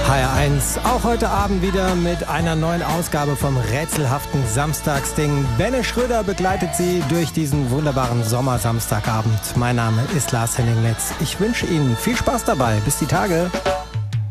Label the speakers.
Speaker 1: HR1, auch heute Abend wieder mit einer neuen Ausgabe vom rätselhaften Samstagsding. Benne Schröder begleitet Sie durch diesen wunderbaren Sommersamstagabend. Mein Name ist Lars Henning Metz. Ich wünsche Ihnen viel Spaß dabei. Bis die Tage.